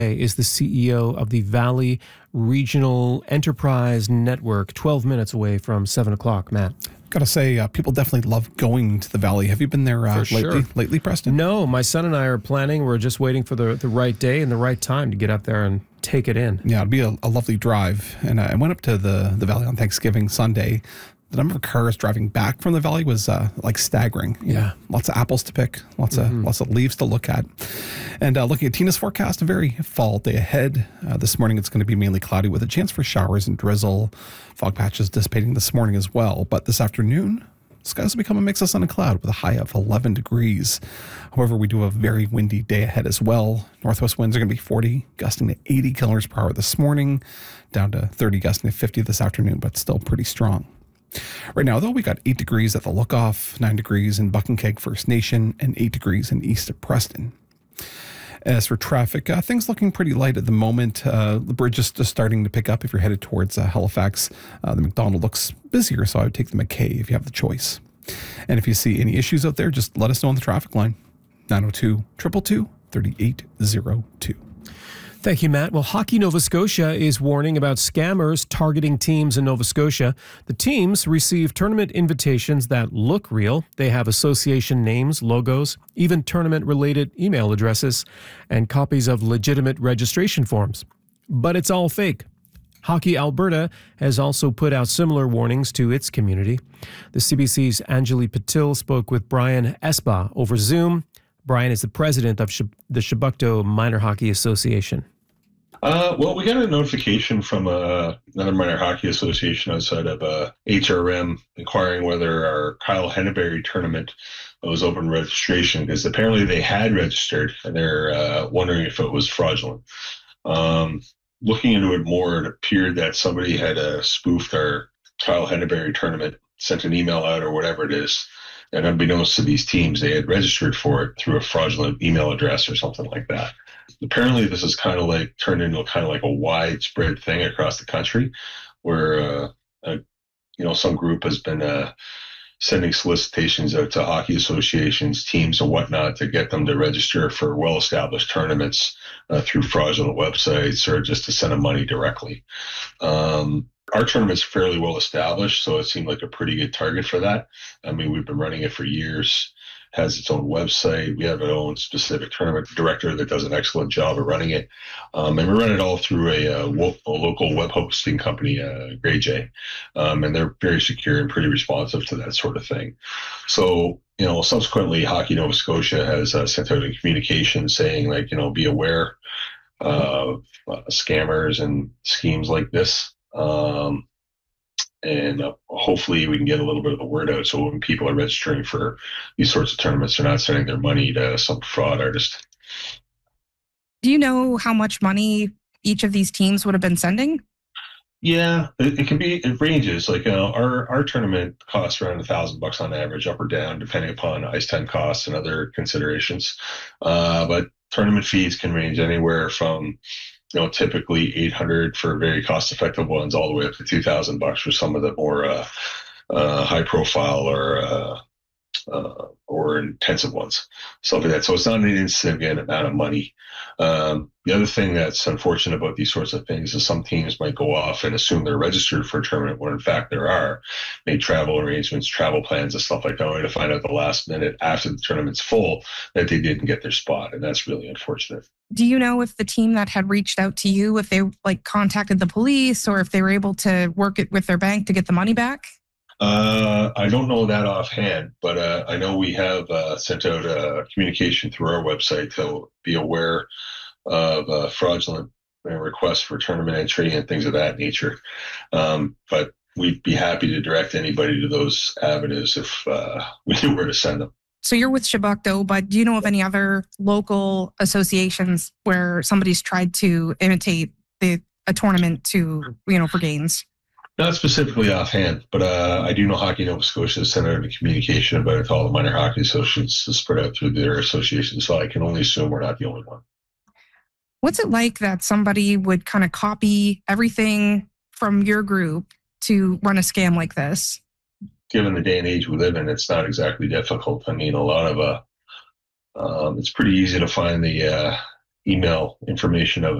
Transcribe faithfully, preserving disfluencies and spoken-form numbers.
is the C E O of the Valley Regional Enterprise Network, twelve minutes away from seven o'clock. Matt. Gotta say, uh, people definitely love going to the Valley. Have you been there uh, For lately, sure. lately, Preston? No, my son and I are planning. We're just waiting for the, the right day and the right time to get up there and take it in. Yeah, it'd be a, a lovely drive. And I went up to the, the Valley on Thanksgiving Sunday. The number of cars driving back from the Valley was uh, like staggering. You Yeah. know, lots of apples to pick, lots of Mm-hmm. lots of leaves to look at. And uh, looking at Tina's forecast, a very fall day ahead. Uh, this morning it's going to be mainly cloudy with a chance for showers and drizzle. Fog patches dissipating this morning as well. But this afternoon, skies will become a mix of sun and cloud with a high of eleven degrees. However, we do have a very windy day ahead as well. Northwest winds are going to be forty, gusting to eighty kilometers per hour this morning, down to thirty, gusting to fifty this afternoon, but still pretty strong. Right now, though, we got eight degrees at the Lookoff, nine degrees in Buckenkeg First Nation, and eight degrees in east of Preston. As for traffic, uh, things looking pretty light at the moment. Uh, the bridge is just starting to pick up if you're headed towards uh, Halifax. Uh, the McDonald looks busier, so I would take the McKay if you have the choice. And if you see any issues out there, just let us know on the traffic line. nine oh two, two two two, three eight oh two. Thank you, Matt. Well, Hockey Nova Scotia is warning about scammers targeting teams in Nova Scotia. The teams receive tournament invitations that look real. They have association names, logos, even tournament-related email addresses, and copies of legitimate registration forms. But it's all fake. Hockey Alberta has also put out similar warnings to its community. The C B C's Anjali Patil spoke with Brian Espa over Zoom. Brian is the president of Sh- the Chebucto Minor Hockey Association. Uh, well, we got a notification from uh, another minor hockey association outside of uh, H R M inquiring whether our Kyle Henneberry tournament was open registration, because apparently they had registered and they're uh, wondering if it was fraudulent. Um, looking into it more, it appeared that somebody had uh, spoofed our Kyle Henneberry tournament, sent an email out or whatever it is. And unbeknownst to these teams, they had registered for it through a fraudulent email address or something like that. Apparently, this is kind of like turned into kind of like a widespread thing across the country, where uh, uh, you know some group has been uh, sending solicitations out to hockey associations, teams, and whatnot to get them to register for well-established tournaments uh, through fraudulent websites or just to send them money directly. Um, Our tournament's fairly well established, so it seemed like a pretty good target for that. I mean, we've been running it for years, has its own website. We have our own specific tournament director that does an excellent job of running it. Um, and we run it all through a, a, a local web hosting company, uh, GreyJ. Um, and they're very secure and pretty responsive to that sort of thing. So, you know, subsequently, Hockey Nova Scotia has uh, sent out a communication saying, like, you know, be aware of uh, scammers and schemes like this. Um, and uh, hopefully we can get a little bit of the word out, so when people are registering for these sorts of tournaments, they're not sending their money to some fraud artist. Do you know how much money each of these teams would have been sending? Yeah, it, it can be, it ranges. Like, you know, our, our tournament costs around a thousand bucks on average, up or down, depending upon ice time costs and other considerations. Uh, but tournament fees can range anywhere from, you know, typically eight hundred for very cost-effective ones, all the way up to two thousand bucks for some of the more uh, uh, high-profile or uh, uh, or intensive ones, stuff like that. So it's not an insignificant amount of money. Um, the other thing that's unfortunate about these sorts of things is some teams might go off and assume they're registered for a tournament when in fact there are, make travel arrangements, travel plans, and stuff like that, only to find out the last minute after the tournament's full that they didn't get their spot, and that's really unfortunate. Do you know if the team that had reached out to you, if they like contacted the police or if they were able to work it with their bank to get the money back? Uh, I don't know that offhand, but uh, I know we have uh, sent out a communication through our website to be aware of uh, fraudulent requests for tournament entry and things of that nature. Um, but we'd be happy to direct anybody to those avenues if uh, we knew where to send them. So you're with Chebucto, but do you know of any other local associations where somebody's tried to imitate the a tournament to, you know, for gains? Not specifically offhand, but uh, I do know Hockey Nova Scotia sent out a communication about it to all the minor hockey associates to spread out through their association, so I can only assume we're not the only one. What's it like that somebody would kind of copy everything from your group to run a scam like this? Given the day and age we live in, it's not exactly difficult. I mean, a lot of uh, um, it's pretty easy to find the uh, email information out